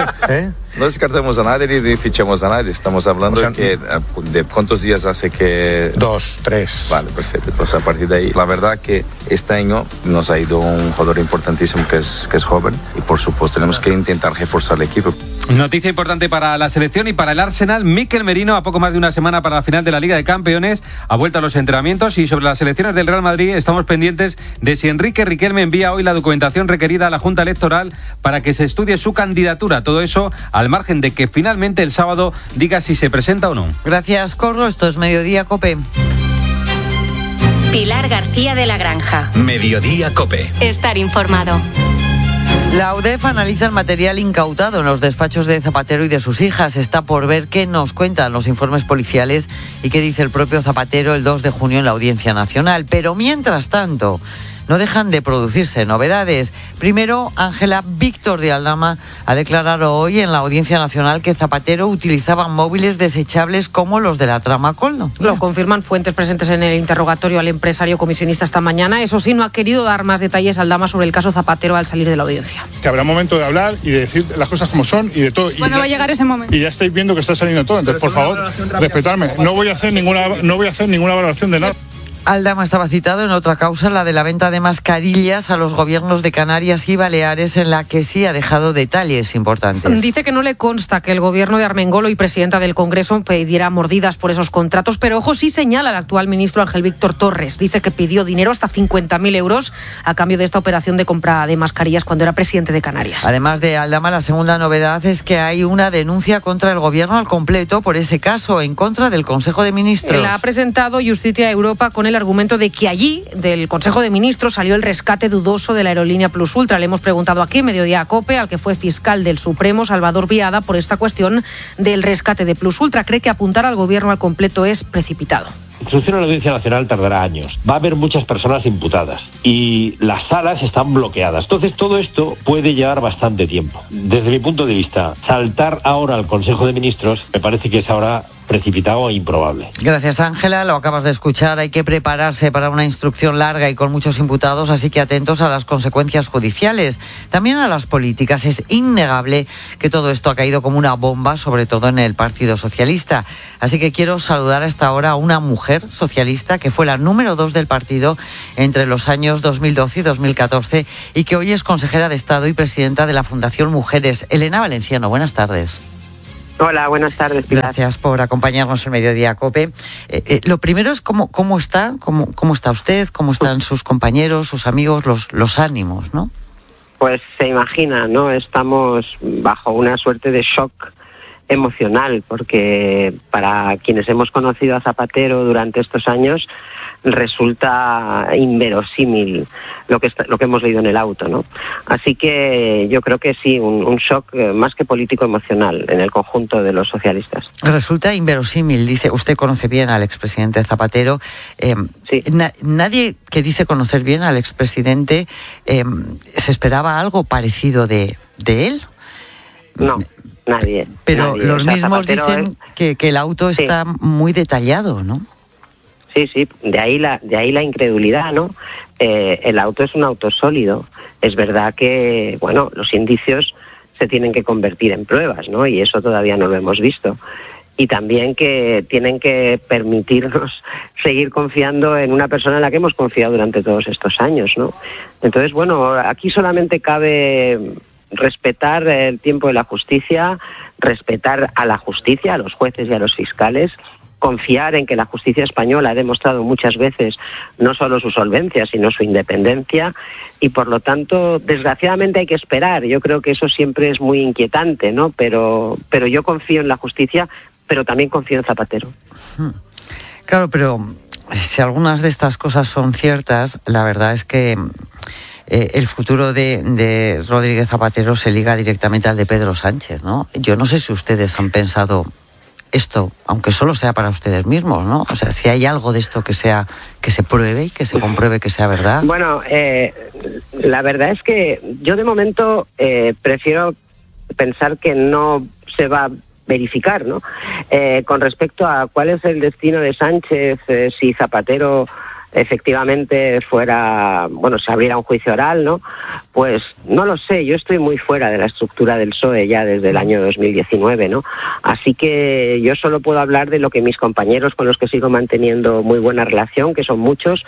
No descartamos a nadie ni fichamos a nadie, estamos hablando de cuántos días hace que... 2, 3. Vale, perfecto, entonces a partir de ahí, la verdad que este año nos ha ido un jugador importantísimo que es joven y por supuesto tenemos que intentar reforzar el equipo. Noticia importante para la selección y para el Arsenal. Mikel Merino, a poco más de una semana para la final de la Liga de Campeones, ha vuelto a los entrenamientos y sobre las selecciones del Real Madrid estamos pendientes de si Enrique Riquelme envía hoy la documentación requerida a la Junta Electoral para que se estudie su candidatura. Todo eso al margen de que finalmente el sábado diga si se presenta o no. Gracias, Corro. Esto es Mediodía COPE. Pilar García de la Granja. Mediodía COPE. Estar informado. La UDEF analiza el material incautado en los despachos de Zapatero y de sus hijas. Está por ver qué nos cuentan los informes policiales y qué dice el propio Zapatero el 2 de junio en la Audiencia Nacional. Pero mientras tanto, no dejan de producirse novedades. Primero, Ángela, Víctor de Aldama ha declarado hoy en la Audiencia Nacional que Zapatero utilizaba móviles desechables como los de la trama Coldo. Lo confirman fuentes presentes en el interrogatorio al empresario comisionista esta mañana. Eso sí, no ha querido dar más detalles Aldama sobre el caso Zapatero al salir de la audiencia. Que habrá momento de hablar y de decir las cosas como son y de todo. ¿Cuándo va a llegar ese momento? Y ya estáis viendo que está saliendo todo. Entonces, por favor, respetarme. No voy a hacer ninguna valoración de nada. Aldama estaba citado en otra causa, la de la venta de mascarillas a los gobiernos de Canarias y Baleares, en la que sí ha dejado detalles importantes. Dice que no le consta que el gobierno de Armengolo y presidenta del Congreso pidiera mordidas por esos contratos, pero ojo, sí señala al actual ministro Ángel Víctor Torres. Dice que pidió dinero hasta 50.000 euros a cambio de esta operación de compra de mascarillas cuando era presidente de Canarias. Además de Aldama, la segunda novedad es que hay una denuncia contra el gobierno al completo por ese caso, en contra del Consejo de Ministros. La ha presentado Justicia Europa con el argumento de que allí, del Consejo de Ministros, salió el rescate dudoso de la aerolínea Plus Ultra. Le hemos preguntado aquí, Mediodía COPE, al que fue fiscal del Supremo, Salvador Viada, por esta cuestión del rescate de Plus Ultra. Cree que apuntar al gobierno al completo es precipitado. La instrucción a la Audiencia Nacional tardará años. Va a haber muchas personas imputadas y las salas están bloqueadas. Entonces todo esto puede llevar bastante tiempo. Desde mi punto de vista, saltar ahora al Consejo de Ministros me parece que es ahora precipitado e improbable. Gracias, Ángela. Lo acabas de escuchar. Hay que prepararse para una instrucción larga y con muchos imputados, así que atentos a las consecuencias judiciales, también a las políticas. Es innegable que todo esto ha caído como una bomba, sobre todo en el Partido Socialista. Así que quiero saludar a esta hora a una mujer socialista que fue la número 2 del partido entre los años 2012 y 2014 y que hoy es consejera de Estado y presidenta de la Fundación Mujeres. Elena Valenciano, buenas tardes. Hola, buenas tardes, Pilar. Gracias por acompañarnos en Mediodía COPE. Lo primero es cómo está usted, cómo están sus compañeros, sus amigos, los ánimos, ¿no? Pues se imagina, ¿no? Estamos bajo una suerte de shock emocional, porque para quienes hemos conocido a Zapatero durante estos años resulta inverosímil lo que hemos leído en el auto, ¿no? Así que yo creo que sí, un shock más que político emocional en el conjunto de los socialistas. Resulta inverosímil, dice, usted conoce bien al expresidente Zapatero. Sí. Nadie que dice conocer bien al expresidente se esperaba algo parecido de él. No. Nadie. Pero nadie. Los mismos Zapatero dicen que el auto está muy detallado, ¿no? Sí, de ahí la incredulidad, ¿no? El auto es un auto sólido. Es verdad que, bueno, los indicios se tienen que convertir en pruebas, ¿no? Y eso todavía no lo hemos visto. Y también que tienen que permitirnos seguir confiando en una persona en la que hemos confiado durante todos estos años, ¿no? Entonces, bueno, aquí solamente cabe respetar el tiempo de la justicia, respetar a la justicia, a los jueces y a los fiscales, confiar en que la justicia española ha demostrado muchas veces no solo su solvencia, sino su independencia, y por lo tanto, desgraciadamente hay que esperar. Yo creo que eso siempre es muy inquietante, ¿no? Pero yo confío en la justicia, pero también confío en Zapatero. Claro, pero si algunas de estas cosas son ciertas, la verdad es que el futuro de Rodríguez Zapatero se liga directamente al de Pedro Sánchez, ¿no? Yo no sé si ustedes han pensado esto, aunque solo sea para ustedes mismos, ¿no? O sea, si hay algo de esto que se pruebe y que se compruebe que sea verdad. Bueno, la verdad es que yo de momento prefiero pensar que no se va a verificar, ¿no? Con respecto a cuál es el destino de Sánchez, si Zapatero efectivamente fuera, bueno, se abriera un juicio oral, ¿no? Pues no lo sé, yo estoy muy fuera de la estructura del PSOE ya desde el año 2019, ¿no? Así que yo solo puedo hablar de lo que mis compañeros con los que sigo manteniendo muy buena relación, que son muchos,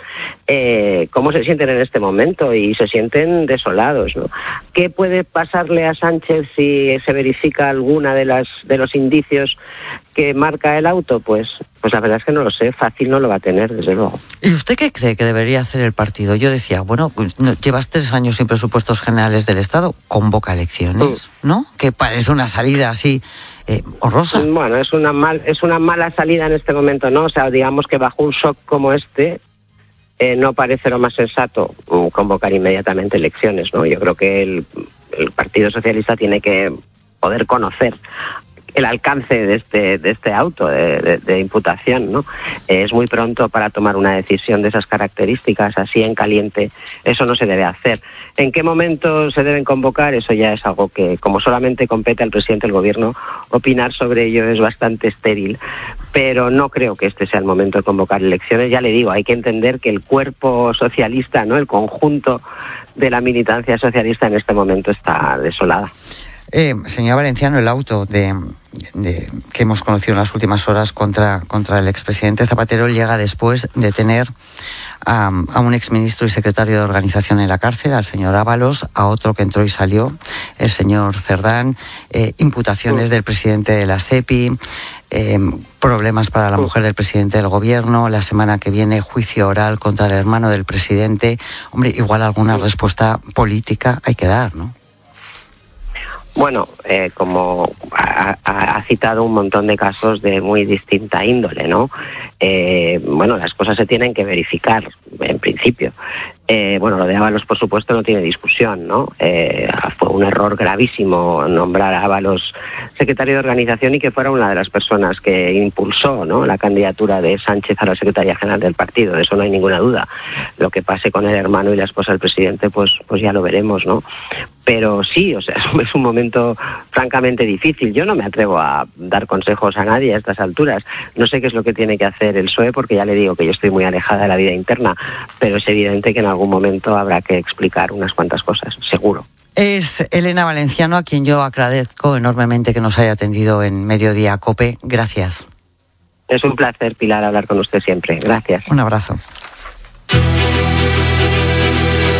cómo se sienten en este momento, y se sienten desolados, ¿no? ¿Qué puede pasarle a Sánchez si se verifica alguna de los indicios que marca el auto? Pues la verdad es que no lo sé, fácil no lo va a tener, desde luego. ¿Y usted qué cree que debería hacer el partido? Yo decía, bueno, pues llevas 3 años sin presupuestos generales del Estado, convoca elecciones, ¿no? Que parece una salida así horrorosa. Bueno, es una mala salida en este momento, ¿no? O sea, digamos que bajo un shock como este, no parece lo más sensato convocar inmediatamente elecciones, ¿no? Yo creo que el Partido Socialista tiene que poder conocer el alcance de este auto de imputación, ¿no? Es muy pronto para tomar una decisión de esas características, así en caliente. Eso no se debe hacer. ¿En qué momento se deben convocar? Eso ya es algo que, como solamente compete al presidente del gobierno, opinar sobre ello es bastante estéril. Pero no creo que este sea el momento de convocar elecciones. Ya le digo, hay que entender que el cuerpo socialista, ¿no?, el conjunto de la militancia socialista en este momento está desolada. Señor Valenciano, el auto que hemos conocido en las últimas horas contra el expresidente Zapatero llega después de tener a un exministro y secretario de organización en la cárcel, al señor Ábalos, a otro que entró y salió, el señor Cerdán, imputaciones del presidente de la SEPI, problemas para la mujer del presidente del gobierno, la semana que viene juicio oral contra el hermano del presidente. Hombre, igual alguna respuesta política hay que dar, ¿no? Bueno, como ha citado un montón de casos de muy distinta índole, ¿no? Bueno, las cosas se tienen que verificar, en principio. Bueno, lo de Ábalos, por supuesto, no tiene discusión, ¿no? Fue un error gravísimo nombrar a Ábalos secretario de organización y que fuera una de las personas que impulsó, ¿no?, la candidatura de Sánchez a la Secretaría General del partido. De eso no hay ninguna duda. Lo que pase con el hermano y la esposa del presidente, pues ya lo veremos, ¿no? Pero sí, o sea, es un momento francamente difícil. Yo no me atrevo a dar consejos a nadie a estas alturas. No sé qué es lo que tiene que hacer el PSOE, porque ya le digo que yo estoy muy alejada de la vida interna, pero es evidente que en algún momento habrá que explicar unas cuantas cosas, seguro. Es Elena Valenciano, a quien yo agradezco enormemente que nos haya atendido en Mediodía COPE. Gracias. Es un placer, Pilar, hablar con usted siempre. Gracias. Un abrazo.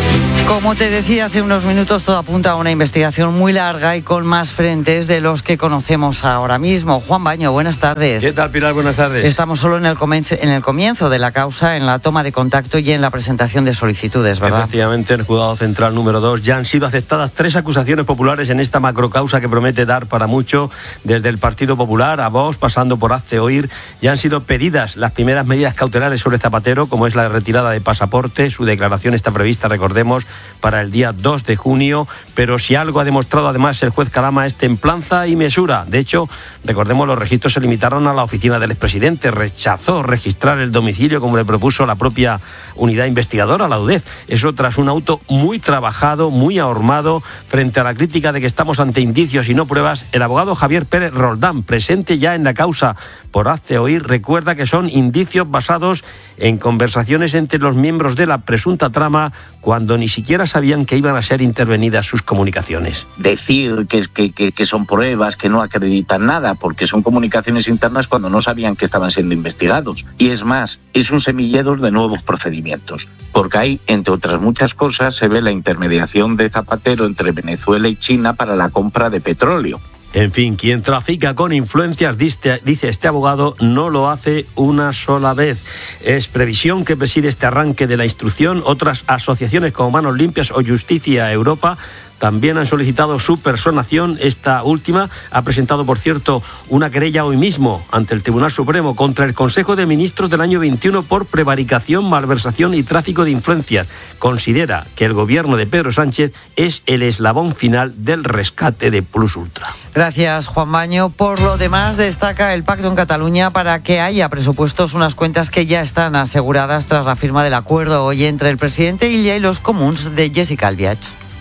Como te decía hace unos minutos, todo apunta a una investigación muy larga y con más frentes de los que conocemos ahora mismo. Juan Baño, buenas tardes. ¿Qué tal, Pilar? Buenas tardes. Estamos solo en el comienzo de la causa, en la toma de contacto y en la presentación de solicitudes, ¿verdad? Efectivamente, en el Juzgado Central número 2 ya han sido aceptadas 3 acusaciones populares en esta macrocausa que promete dar para mucho. Desde el Partido Popular a Vox, pasando por Hazte Oír, ya han sido pedidas las primeras medidas cautelares sobre Zapatero, como es la retirada de pasaporte. Su declaración está prevista, recordemos, para el día 2 de junio, pero si algo ha demostrado además el juez Calama es templanza y mesura. De hecho, recordemos, los registros se limitaron a la oficina del expresidente, rechazó registrar el domicilio como le propuso la propia unidad investigadora, la UDEF. Eso tras un auto muy trabajado, muy ahormado. Frente a la crítica de que estamos ante indicios y no pruebas, el abogado Javier Pérez Roldán, presente ya en la causa por Hazte Oír, recuerda que son indicios basados en conversaciones entre los miembros de la presunta trama cuando ni siquiera sabían que iban a ser intervenidas sus comunicaciones. Decir que son pruebas, que no acreditan nada, porque son comunicaciones internas cuando no sabían que estaban siendo investigados. Y es más, es un semillero de nuevos procedimientos, porque ahí, entre otras muchas cosas, se ve la intermediación de Zapatero entre Venezuela y China para la compra de petróleo. En fin, quien trafica con influencias, dice este abogado, no lo hace una sola vez. Es previsión que preside este arranque de la instrucción. Otras asociaciones como Manos Limpias o Justicia Europa también han solicitado su personación. Esta última ha presentado, por cierto, una querella hoy mismo ante el Tribunal Supremo contra el Consejo de Ministros del año 21 por prevaricación, malversación y tráfico de influencias. Considera que el gobierno de Pedro Sánchez es el eslabón final del rescate de Plus Ultra. Gracias, Juan Baño. Por lo demás, destaca el pacto en Cataluña para que haya presupuestos, unas cuentas que ya están aseguradas tras la firma del acuerdo hoy entre el presidente Illa y los comuns de Jessica Albiach.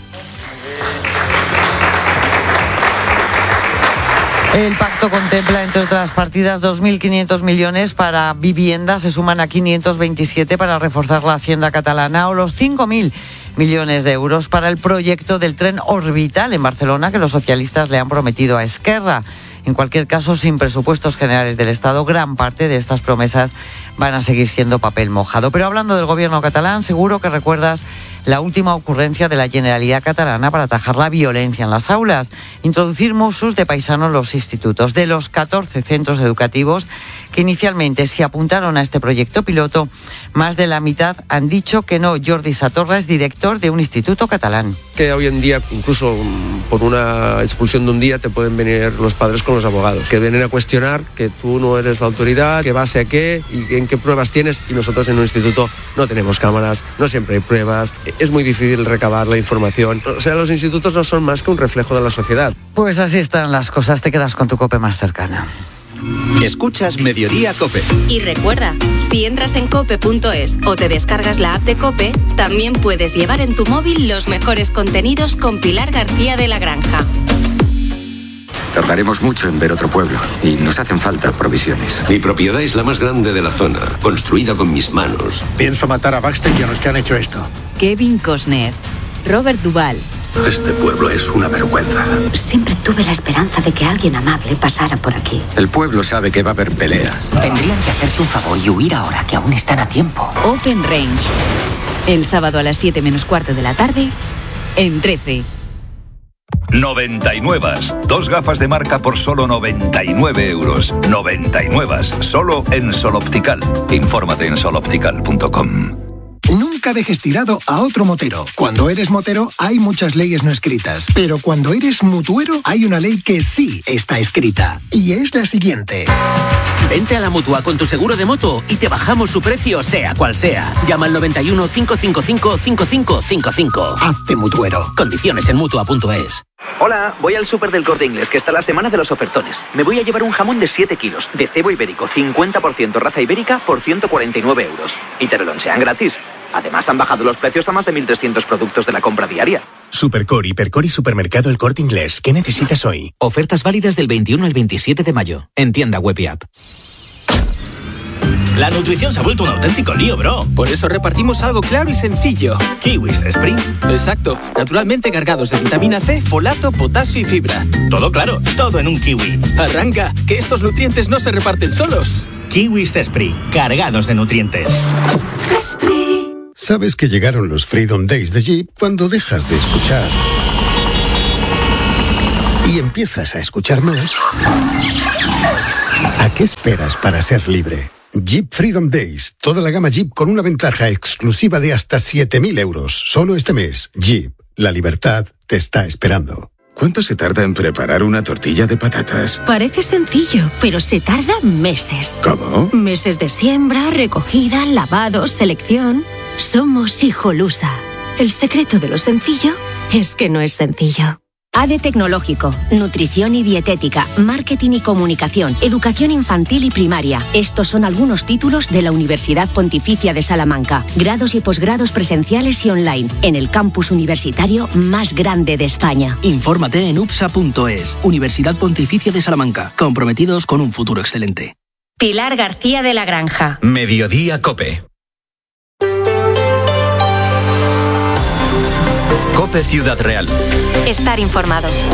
El pacto contempla, entre otras partidas, 2.500 millones para vivienda, se suman a 527 para reforzar la hacienda catalana, o los 5.000 millones de euros para el proyecto del tren orbital en Barcelona que los socialistas le han prometido a Esquerra. En cualquier caso, sin presupuestos generales del Estado, gran parte de estas promesas van a seguir siendo papel mojado. Pero hablando del gobierno catalán, seguro que recuerdas la última ocurrencia de la Generalitat catalana para atajar la violencia en las aulas, introducir Mossos de paisano en los institutos. De los 14 centros educativos que inicialmente se apuntaron a este proyecto piloto, más de la mitad han dicho que no. Jordi Satorra es director de un instituto catalán. Que hoy en día, incluso por una expulsión de un día, te pueden venir los padres con los abogados, que vienen a cuestionar que tú no eres la autoridad, que base a qué y en qué pruebas tienes, y nosotros en un instituto no tenemos cámaras, no siempre hay pruebas, es muy difícil recabar la información. O sea, los institutos no son más que un reflejo de la sociedad. Pues así están las cosas, te quedas con tu COPE más cercana. Escuchas Mediodía COPE. Y recuerda, si entras en cope.es o te descargas la app de COPE, también puedes llevar en tu móvil los mejores contenidos con Pilar García de la Granja. Tardaremos mucho en ver otro pueblo y nos hacen falta provisiones. Mi propiedad es la más grande de la zona, construida con mis manos. Pienso matar a Baxter y a los que han hecho esto. Kevin Costner, Robert Duvall. Este pueblo es una vergüenza. Siempre tuve la esperanza de que alguien amable pasara por aquí. El pueblo sabe que va a haber pelea. Tendrían que hacerse un favor y huir ahora, que aún están a tiempo. Open Range. El sábado a las 7 menos cuarto de la tarde, en 13. 99. 2 gafas de marca por solo 99 euros. 99. Solo en Sol Optical. Infórmate en soloptical.com. Nunca dejes tirado a otro motero. Cuando eres motero hay muchas leyes no escritas, pero cuando eres mutuero hay una ley que sí está escrita, y es la siguiente. Vente a la Mutua con tu seguro de moto y te bajamos su precio sea cual sea. Llama al 91 555 5555. Hazte mutuero. Condiciones en Mutua.es. Hola, voy al súper del Corte Inglés, que está la semana de los ofertones. Me voy a llevar un jamón de 7 kilos, de cebo ibérico, 50% raza ibérica, por 149 euros. Y te lo lonchean gratis. Además, han bajado los precios a más de 1.300 productos de la compra diaria. Supercor, Hipercor y Supermercado El Corte Inglés. ¿Qué necesitas hoy? Ofertas válidas del 21 al 27 de mayo. En tienda web y app. La nutrición se ha vuelto un auténtico lío, bro. Por eso repartimos algo claro y sencillo. Kiwis Spring. Exacto. Naturalmente cargados de vitamina C, folato, potasio y fibra. Todo claro, todo en un kiwi. Arranca, que estos nutrientes no se reparten solos. Kiwis Spring, cargados de nutrientes. Sabes que llegaron los Freedom Days de Jeep cuando dejas de escuchar y empiezas a escuchar más. ¿A qué esperas para ser libre? Jeep Freedom Days. Toda la gama Jeep con una ventaja exclusiva de hasta 7.000 euros. Solo este mes. Jeep. La libertad te está esperando. ¿Cuánto se tarda en preparar una tortilla de patatas? Parece sencillo, pero se tarda meses. ¿Cómo? Meses de siembra, recogida, lavado, selección. Somos Hijolusa. El secreto de lo sencillo es que no es sencillo. ADE Tecnológico, Nutrición y Dietética, Marketing y Comunicación, Educación Infantil y Primaria. Estos son algunos títulos de la Universidad Pontificia de Salamanca. Grados y posgrados presenciales y online, en el campus universitario más grande de España. Infórmate en upsa.es. Universidad Pontificia de Salamanca, comprometidos con un futuro excelente. Pilar García de la Granja. Mediodía COPE. COPE Ciudad Real. Estar informados.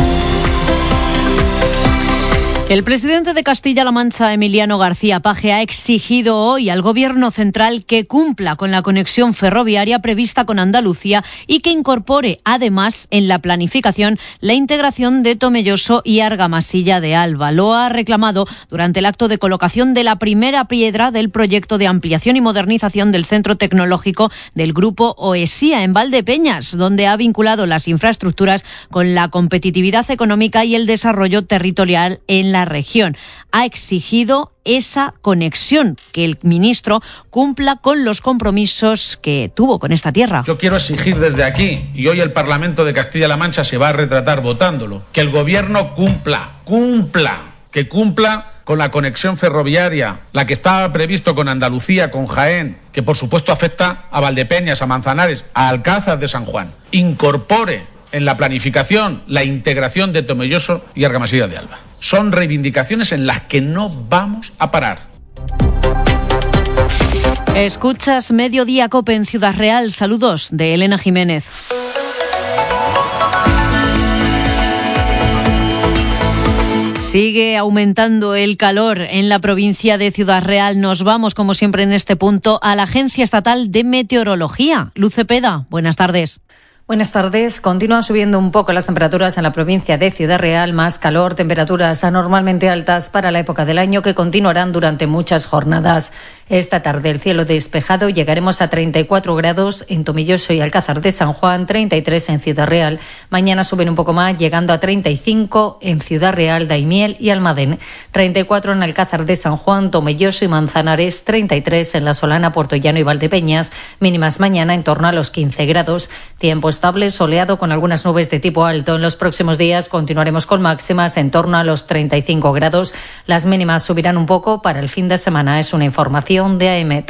El presidente de Castilla-La Mancha, Emiliano García Paje, ha exigido hoy al Gobierno central que cumpla con la conexión ferroviaria prevista con Andalucía y que incorpore, además, en la planificación, la integración de Tomelloso y Argamasilla de Alba. Lo ha reclamado durante el acto de colocación de la primera piedra del proyecto de ampliación y modernización del Centro Tecnológico del Grupo OESIA en Valdepeñas, donde ha vinculado las infraestructuras con la competitividad económica y el desarrollo territorial en la región. Ha exigido esa conexión, que el ministro cumpla con los compromisos que tuvo con esta tierra. Yo quiero exigir desde aquí, y hoy el Parlamento de Castilla-La Mancha se va a retratar votándolo, que el Gobierno cumpla con la conexión ferroviaria, la que estaba previsto con Andalucía, con Jaén, que por supuesto afecta a Valdepeñas, a Manzanares, a Alcázar de San Juan. Incorpore en la planificación la integración de Tomelloso y Argamasilla de Alba. Son reivindicaciones en las que no vamos a parar. Escuchas Mediodía COPE en Ciudad Real. Saludos de Elena Jiménez. Sigue aumentando el calor en la provincia de Ciudad Real. Nos vamos, como siempre en este punto, a la Agencia Estatal de Meteorología. Luz Cepeda, buenas tardes. Buenas tardes. Continúan subiendo un poco las temperaturas en la provincia de Ciudad Real. Más calor, temperaturas anormalmente altas para la época del año que continuarán durante muchas jornadas. Esta tarde el cielo despejado, llegaremos a 34 grados en Tomelloso y Alcázar de San Juan, 33 en Ciudad Real. Mañana suben un poco más, llegando a 35 en Ciudad Real, Daimiel y Almadén, 34 en Alcázar de San Juan, Tomelloso y Manzanares, 33 en La Solana, Puertollano y Valdepeñas, mínimas mañana en torno a los 15 grados. Tiempo estable, soleado con algunas nubes de tipo alto. En los próximos días continuaremos con máximas en torno a los 35 grados. Las mínimas subirán un poco para el fin de semana. Es una información de AEMET.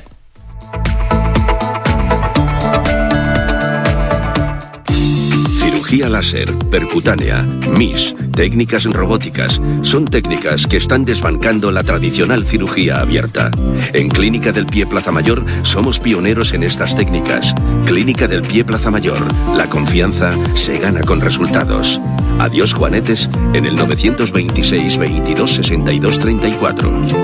Cirugía láser, percutánea, MIS, técnicas robóticas, son técnicas que están desbancando la tradicional cirugía abierta. En Clínica del Pie Plaza Mayor somos pioneros en estas técnicas. Clínica del Pie Plaza Mayor, la confianza se gana con resultados. Adiós Juanetes en el 926 22 62 34.